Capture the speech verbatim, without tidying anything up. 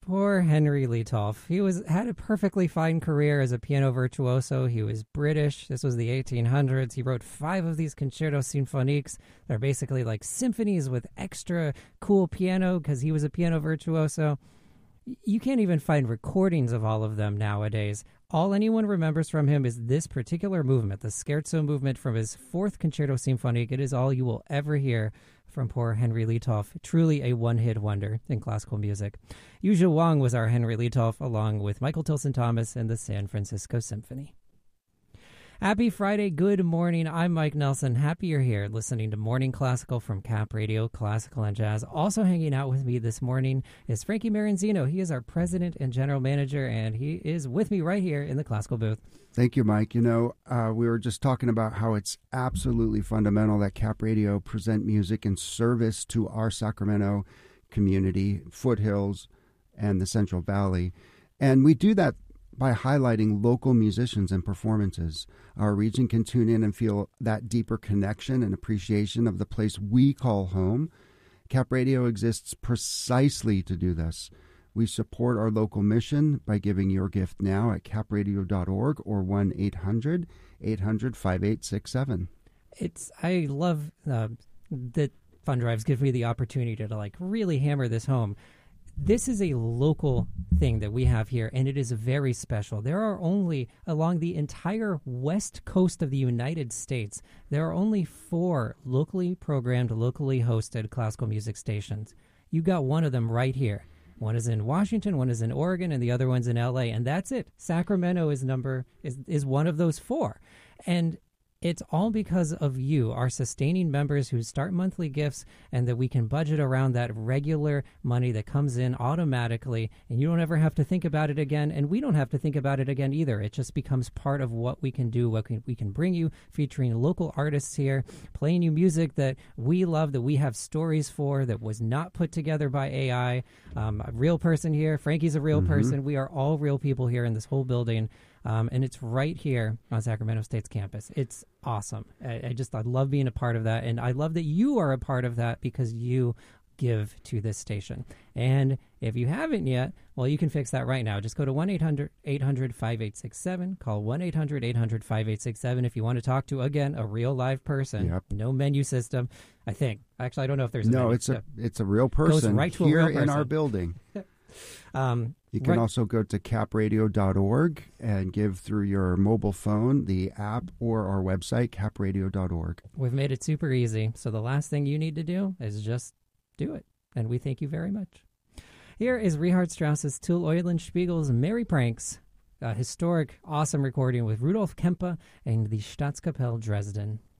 Poor Henry Liethoff. He was had a perfectly fine career as a piano virtuoso. He was British. This was the eighteen hundreds. He wrote five of these concerto symphoniques. They're basically like symphonies with extra cool piano because he was a piano virtuoso. You can't even find recordings of all of them nowadays. All anyone remembers from him is this particular movement, the Scherzo movement from his fourth concerto symphonique. It is all you will ever hear from poor Henry Liethoff. Truly a one-hit wonder in classical music. Yuzha Wang was our Henry Liethoff, along with Michael Tilson Thomas and the San Francisco Symphony. Happy Friday, good morning. I'm Mike Nelson. Happy you're here listening to Morning Classical from Cap Radio, Classical and Jazz. Also hanging out with me this morning is Frankie Maranzino. He is our president and general manager, and he is with me right here in the classical booth. Thank you, Mike. You know, uh, we were just talking about how it's absolutely fundamental that Cap Radio present music in service to our Sacramento community, foothills, and the Central Valley. And we do that by highlighting local musicians and performances. Our region can tune in and feel that deeper connection and appreciation of the place we call home. Cap Radio exists precisely to do this. We support our local mission by giving your gift now at cap radio dot org or one eight hundred eight hundred fifty-eight sixty-seven. It's I love uh, that Fund Drives give me the opportunity to, to like really hammer this home. This is a local thing that we have here, and it is very special. There are only, along the entire west coast of the United States, there are only four locally programmed, locally hosted classical music stations. You got one of them right here. One is in Washington, one is in Oregon, and the other one's in L A, and that's it. Sacramento is number is, is one of those four. And it's all because of you, our sustaining members who start monthly gifts, and that we can budget around that regular money that comes in automatically, and you don't ever have to think about it again, and we don't have to think about it again either. It just becomes part of what we can do, what we can bring you, featuring local artists here, playing you music that we love, that we have stories for, that was not put together by A I. Um, a real person here. Frankie's a real mm-hmm. person. We are all real people here in this whole building. Um, and it's right here on Sacramento State's campus. It's awesome. I, I just I love being a part of that, and I love that you are a part of that because you give to this station. And if you haven't yet, well, you can fix that right now. Just go to one eight hundred eight hundred fifty-eight sixty-seven. Call one eight hundred eight hundred fifty-eight sixty-seven if you want to talk to, again, a real live person. Yep. No menu system, I think. Actually, I don't know if there's a no, menu. it's a it's a real person right to here a real person. in our building. um, you can right. also go to cap radio dot org and give through your mobile phone, the app, or our website, cap radio dot org. We've made it super easy, so the last thing you need to do is just do it, and we thank you very much. Here is Richard Strauss's Till Eulenspiegel's Merry Pranks, a historic, awesome recording with Rudolf Kempe and the Staatskapelle Dresden.